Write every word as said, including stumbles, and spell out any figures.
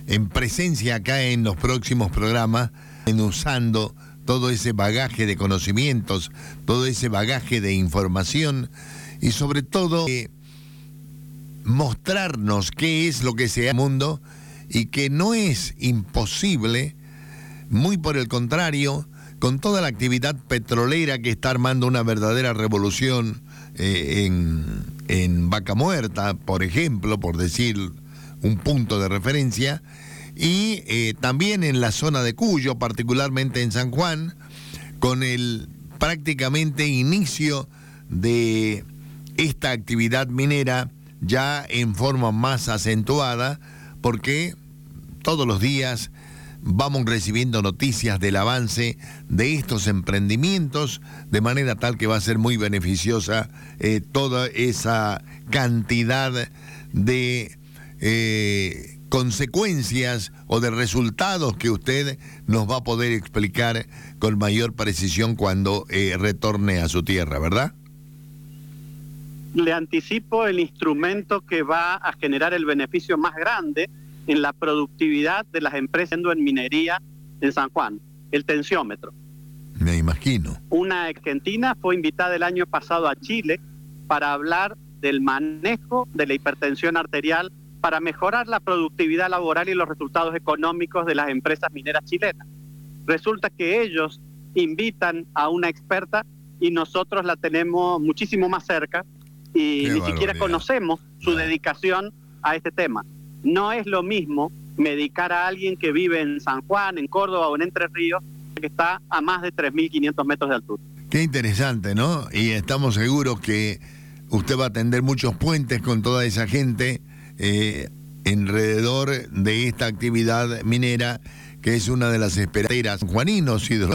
en presencia acá en los próximos programas, en usando todo ese bagaje de conocimientos, todo ese bagaje de información y sobre todo eh, mostrarnos qué es lo que sea el mundo y que no es imposible, muy por el contrario, con toda la actividad petrolera que está armando una verdadera revolución eh, en, en Vaca Muerta, por ejemplo, por decir un punto de referencia, y eh, también en la zona de Cuyo, particularmente en San Juan, con el prácticamente inicio de esta actividad minera ya en forma más acentuada, porque todos los días vamos recibiendo noticias del avance de estos emprendimientos, de manera tal que va a ser muy beneficiosa eh, toda esa cantidad de eh, consecuencias o de resultados que usted nos va a poder explicar con mayor precisión cuando eh, retorne a su tierra, ¿verdad? Le anticipo el instrumento que va a generar el beneficio más grande en la productividad de las empresas en minería en San Juan, el tensiómetro. Me imagino. Una argentina fue invitada el año pasado a Chile para hablar del manejo de la hipertensión arterial para mejorar la productividad laboral y los resultados económicos de las empresas mineras chilenas. Resulta que ellos invitan a una experta y nosotros la tenemos muchísimo más cerca y Qué ni siquiera conocemos su dedicación a este tema. No es lo mismo medicar a alguien que vive en San Juan, en Córdoba o en Entre Ríos, que está a más de tres mil quinientos metros de altura. Qué interesante, ¿no? Y estamos seguros que usted va a tender muchos puentes con toda esa gente eh, alrededor de esta actividad minera, que es una de las esperanzas juaninos y de